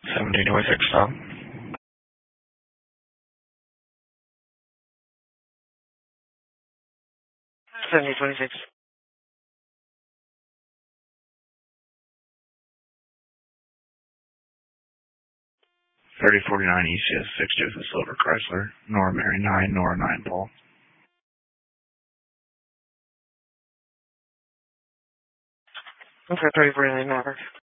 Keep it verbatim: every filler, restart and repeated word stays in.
seventeen twenty-six, stop. seventeen twenty-six. thirty forty-nine E C S six Joseph Silver Chrysler, Nora Mary nine, Nora nine Paul. Okay, thirty forty-nine Maverick.